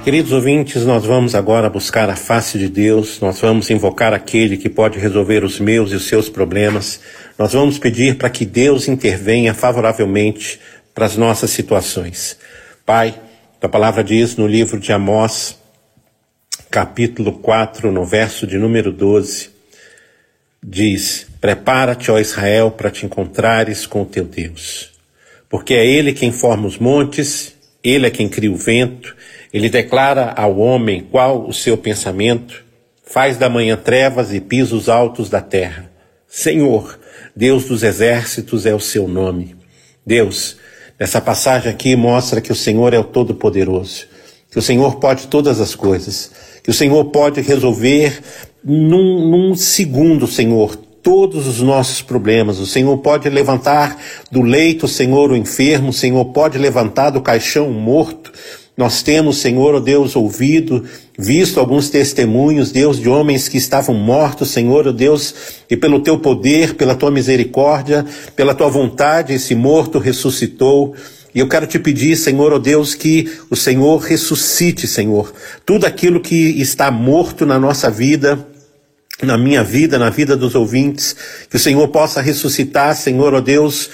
Queridos ouvintes, nós vamos agora buscar a face de Deus, nós vamos invocar aquele que pode resolver os meus e os seus problemas, nós vamos pedir para que Deus intervenha favoravelmente para as nossas situações. Pai, a palavra diz no livro de Amós, capítulo 4, no verso de número 12, diz: prepara-te, ó Israel, para te encontrares com o teu Deus, porque é Ele quem forma os montes, Ele é quem cria o vento. Ele declara ao homem qual o seu pensamento, faz da manhã trevas e pisos altos da terra. Senhor, Deus dos exércitos é o seu nome. Deus, nessa passagem aqui mostra que o Senhor é o Todo-Poderoso, que o Senhor pode todas as coisas, que o Senhor pode resolver num segundo, Senhor, todos os nossos problemas. O Senhor pode levantar do leito, Senhor, o enfermo, o Senhor pode levantar do caixão o morto. Nós temos, Senhor, ó Deus, ouvido, visto alguns testemunhos, Deus, de homens que estavam mortos, Senhor, ó Deus, e pelo teu poder, pela tua misericórdia, pela tua vontade, esse morto ressuscitou. E eu quero te pedir, Senhor, ó Deus, que o Senhor ressuscite, Senhor, tudo aquilo que está morto na nossa vida, na minha vida, na vida dos ouvintes, que o Senhor possa ressuscitar, Senhor, ó Deus,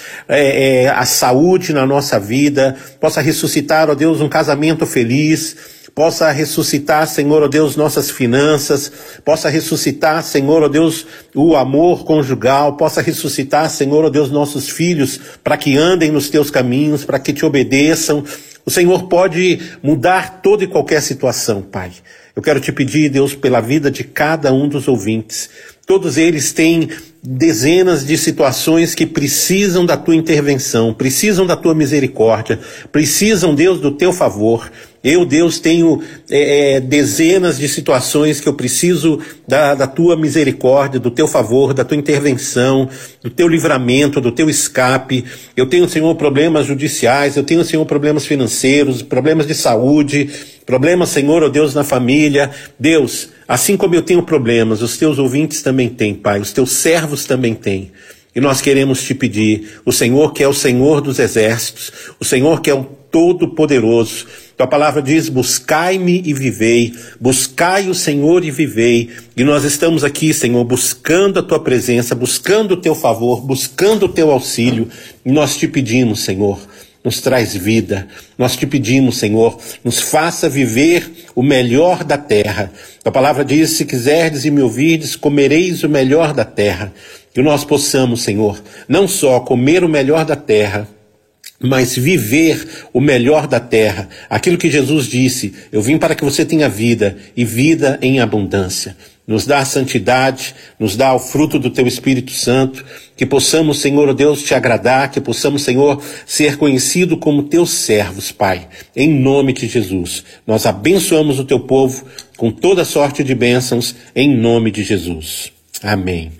a saúde na nossa vida, possa ressuscitar, ó Deus, um casamento feliz, possa ressuscitar, Senhor, ó Deus, nossas finanças, possa ressuscitar, Senhor, ó Deus, o amor conjugal, possa ressuscitar, Senhor, ó Deus, nossos filhos, para que andem nos teus caminhos, para que te obedeçam. O Senhor pode mudar toda e qualquer situação, Pai. Eu quero te pedir, Deus, pela vida de cada um dos ouvintes. Todos eles têm dezenas de situações que precisam da tua intervenção, precisam da tua misericórdia, precisam, Deus, do teu favor. Eu, Deus, tenho dezenas de situações que eu preciso da tua misericórdia, do teu favor, da tua intervenção, do teu livramento, do teu escape. Eu tenho, Senhor, problemas judiciais, eu tenho, Senhor, problemas financeiros, problemas de saúde, problemas, Senhor, ó Deus, na família. Deus, assim como eu tenho problemas, os teus ouvintes também têm, Pai, os teus servos também têm. E nós queremos te pedir, o Senhor que é o Senhor dos exércitos, o Senhor que é o Todo-Poderoso. Tua palavra diz: buscai-me e vivei, buscai o Senhor e vivei. E nós estamos aqui, Senhor, buscando a tua presença, buscando o teu favor, buscando o teu auxílio. E nós te pedimos, Senhor, nos traz vida. Nós te pedimos, Senhor, nos faça viver o melhor da terra. A palavra diz: se quiserdes e me ouvirdes, comereis o melhor da terra. Que nós possamos, Senhor, não só comer o melhor da terra, mas viver o melhor da terra. Aquilo que Jesus disse: eu vim para que você tenha vida, e vida em abundância. Nos dá a santidade, nos dá o fruto do teu Espírito Santo, que possamos, Senhor, Deus, te agradar, que possamos, Senhor, ser conhecido como teus servos, Pai. Em nome de Jesus, nós abençoamos o teu povo com toda sorte de bênçãos, em nome de Jesus. Amém.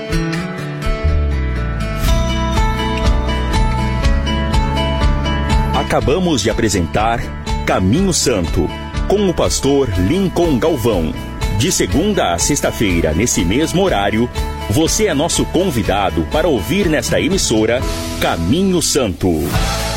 Acabamos de apresentar Caminho Santo, com o pastor Lincoln Galvão. De segunda a sexta-feira, nesse mesmo horário, você é nosso convidado para ouvir nesta emissora Caminho Santo.